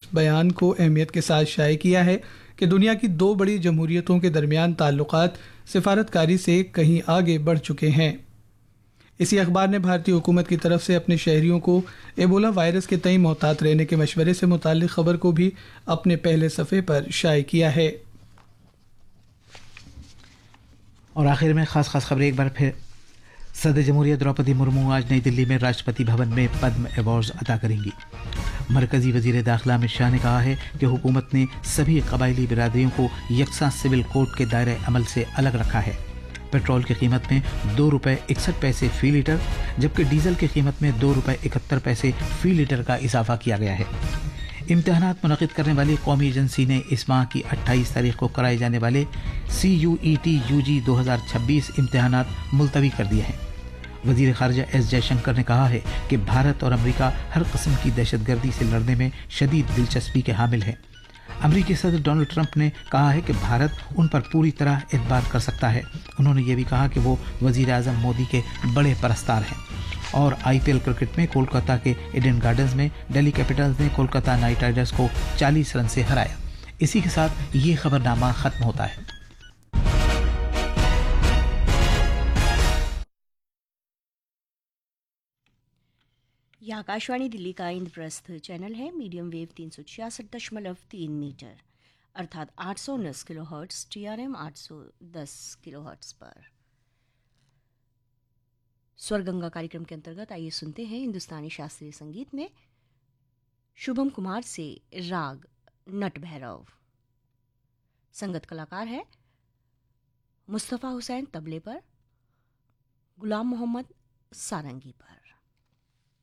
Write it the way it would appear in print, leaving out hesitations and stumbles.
بیان کو اہمیت کے ساتھ شائع کیا ہے کہ دنیا کی دو بڑی جمہوریتوں کے درمیان تعلقات سفارتکاری سے کہیں آگے بڑھ چکے ہیں۔ اسی اخبار نے بھارتی حکومت کی طرف سے اپنے شہریوں کو ایبولا وائرس کے تئیں محتاط رہنے کے مشورے سے متعلق خبر کو بھی اپنے پہلے صفحے پر شائع کیا ہے۔ اور آخر میں خاص خبریں ایک بار پھر۔ صدر جمہوریہ دروپدی مرمو آج نئی دلی میں راشٹرپتی بھون میں پدم ایوارڈز عطا کریں گی۔ مرکزی وزیر داخلہ امت شاہ نے کہا ہے کہ حکومت نے سبھی قبائلی برادریوں کو یکساں سول کوڈ کے دائرۂ عمل سے الگ رکھا ہے۔ پیٹرول کی قیمت میں ₹2.61 فی لیٹر جبکہ ڈیزل کی قیمت میں ₹2.71 فی لیٹر کا اضافہ کیا گیا ہے۔ امتحانات منعقد کرنے والی قومی ایجنسی نے اس ماہ کی 28 تاریخ کو کرائے جانے والے CUET UG 2026 امتحانات ملتوی کر دیے ہیں۔ وزیر خارجہ ایس جے شنکر نے کہا ہے کہ بھارت اور امریکہ ہر قسم کی دہشت گردی سے لڑنے میں شدید دلچسپی کے حامل ہیں۔ امریکی صدر ڈونلڈ ٹرمپ نے کہا ہے کہ بھارت ان پر پوری طرح اعتبار کر سکتا ہے۔ انہوں نے یہ بھی کہا کہ وہ وزیر اعظم مودی کے بڑے پرستار ہیں۔ اور IPL کرکٹ میں کولکاتہ کے ایڈن گارڈنز میں دہلی کیپٹلز نے کولکاتہ نائٹ رائڈرز کو 40 رن سے ہرایا۔ اسی کے ساتھ یہ خبرنامہ ختم ہوتا ہے۔ یہ آکاشوانی دلی کا اندرپرستھ چینل ہے۔ میڈیم ویو 366.3 میٹر ارتھات 819 کلو ہرٹز، TRM 810 کلو ہرٹز پر۔ سورگنگا کاریکرم کے انترگت آئیے سنتے ہیں ہندوستانی شاستریہ سنگیت میں شبھم کمار سے راگ نٹ بھیرو۔ سنگت کلاکار ہے مصطفیٰ حسین طبلے پر، غلام محمد سارنگی پر۔